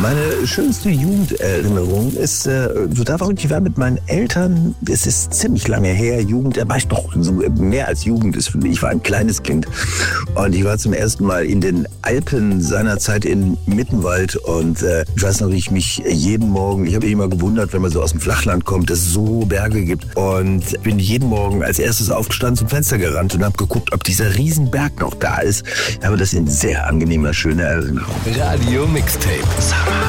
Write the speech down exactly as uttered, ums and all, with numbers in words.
Meine schönste Jugenderinnerung ist äh, total verrückt. Ich war mit meinen Eltern, es ist ziemlich lange her, Jugend, da war ich doch so mehr als Jugend. Ich war ein kleines Kind und ich war zum ersten Mal in den Alpen seinerzeit in Mittenwald und äh, ich weiß noch, wie ich mich jeden Morgen, ich habe mich immer gewundert, wenn man so aus dem Flachland kommt, dass es so Berge gibt und bin jeden Morgen als erstes aufgestanden, zum Fenster gerannt und habe geguckt, ob dieser Riesenberg noch da ist. Aber das sind sehr angenehme, schöne Erinnerungen. Radio Mixtape.